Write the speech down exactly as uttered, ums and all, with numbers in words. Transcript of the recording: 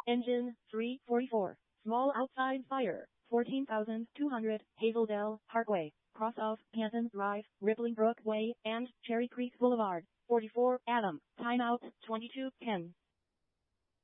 Engine, three forty-four. Small outside fire, fourteen thousand two hundred, Hazeldale Parkway, cross of Canton Drive, Rippling Brook Way, and Cherry Creek Boulevard. forty-four, Adam. Timeout, twenty-two ten.